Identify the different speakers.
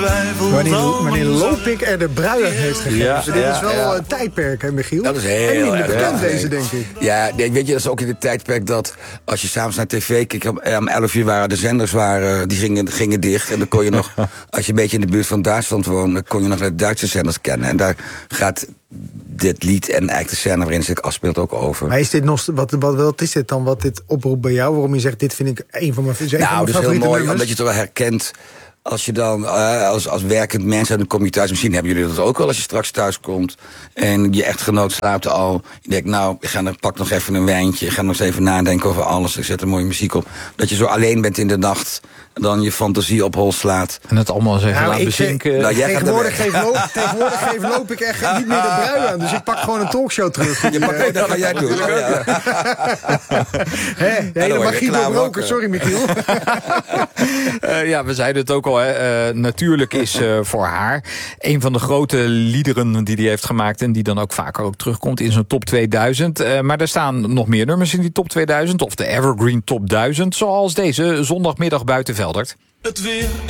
Speaker 1: Wanneer Lopik er de bruier heeft gegeven.
Speaker 2: Ja,
Speaker 1: dus dit is wel een tijdperk, hè, Michiel?
Speaker 3: Dat is heel
Speaker 1: minder
Speaker 3: erg
Speaker 1: bekend, deze, denk ik.
Speaker 3: Ja, nee, weet je, dat is ook in het tijdperk dat als je s'avonds naar tv keek, om 11 uur waren de zenders die gingen dicht. En dan kon je nog, als je een beetje in de buurt van Duitsland woonde, kon je nog naar de Duitse zenders kennen. En daar gaat dit lied en eigenlijk de scène waarin zich afspeelt ook over.
Speaker 1: Maar is dit nog, wat is dit dan, wat dit oproept bij jou? Waarom je zegt, dit vind ik een van mijn favoriete
Speaker 3: Nou, dat is heel mooi,
Speaker 1: nummers?
Speaker 3: omdat je het wel herkent. Als je dan als werkend mens, en dan kom je thuis, misschien hebben jullie dat ook wel als je straks thuis komt en je echtgenoot slaapt al. Je denkt, nou, pak nog even een wijntje, ik ga nog eens even nadenken over alles, ik zet een mooie muziek op. Dat je zo alleen bent in de nacht, dan je fantasie op hol slaat.
Speaker 2: En het allemaal eens even laten bezinken.
Speaker 1: Tegenwoordig geef loop ik echt niet meer de brui aan, dus ik pak gewoon een talkshow terug.
Speaker 3: Je pakt ook dat wat jij doet.
Speaker 1: Hele magie doorbroken, sorry Michiel.
Speaker 2: Ja, we zeiden het ook al. Natuurlijk is voor haar een van de grote liederen die hij heeft gemaakt en die dan ook vaker ook terugkomt in zijn top 2000. Maar er staan nog meer nummers in die top 2000 of de Evergreen Top 1000, zoals deze Zondagmiddag buiten Veldert.
Speaker 4: Het weer